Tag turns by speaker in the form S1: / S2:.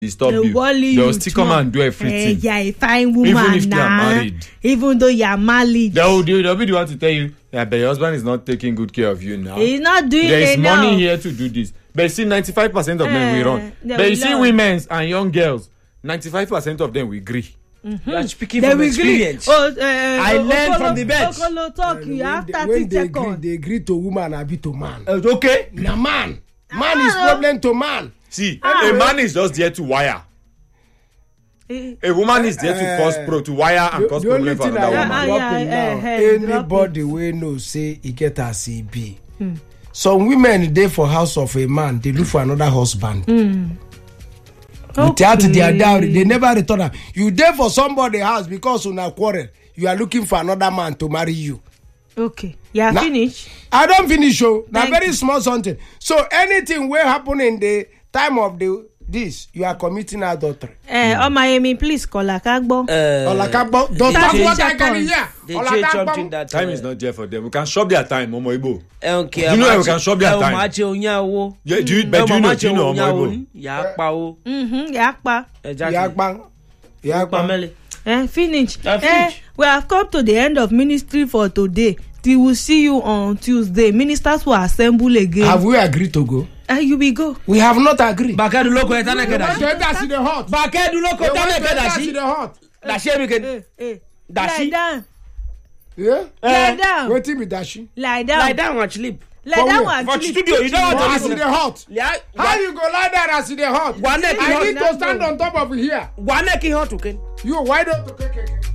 S1: stop you. They will still come and do everything.
S2: Yeah, a fine woman.
S1: Even if they are married.
S2: Even though you are married.
S1: They'll be the one to tell you, yeah, but your husband is not taking good care of you now.
S2: He's not doing
S1: There is
S2: enough.
S1: money here to do this. But you see, 95% of men will run. But you see, women and young girls, 95% of them will agree.
S3: You are speaking from experience.
S2: I
S3: learned from the best.
S2: Talk, you have 30
S4: when they
S2: seconds.
S4: agree, they agree to woman and be to man.
S3: Okay.
S4: Na man. Man is problem to man.
S1: See, a man is just there to wire. A woman is there to cause to wire and cause problem for another woman.
S4: Anybody we know say he get a CB. Some women dey for house of a man, they look for another husband. Without their dowry, they never return am. You dey for somebody house because una quarrel. You are looking for another man to marry you.
S2: Okay. You finish?
S4: I don't finish. Now very small something. So anything will happen in the time of this, you are committing adultery.
S2: Miami, please call Olakagbo.
S4: Olakagbo, don't talk what I can hear.
S3: They change something that
S1: time is not there for them. We can shop their time, Momo Ibo.
S3: Okay.
S1: Do you know we can shop their time? Yeah, do you know Momo Ibo?
S2: Yakpa. Finish. We have come to the end of ministry for today. We will see you on Tuesday. Ministers will assemble again.
S4: Have we agreed to go?
S2: You will go.
S4: We have not agreed.
S3: Bakeduloko etana kedashi.
S4: That's in the hot.
S3: Bakeduloko etana kedashi.
S4: That's in the hot.
S3: Dashi weekend.
S2: Lie down.
S4: Yeah?
S2: Lie down.
S4: Waiting with Dashi.
S2: Lie down.
S3: Lie down and sleep.
S2: Lie down and
S3: For
S2: sleep.
S3: studio, you don't want to
S4: As in
S3: listen.
S4: the hot. How you go lie down as in the hot? I need to stand on top of here.
S3: One neck hot, okay?
S4: You, why don't you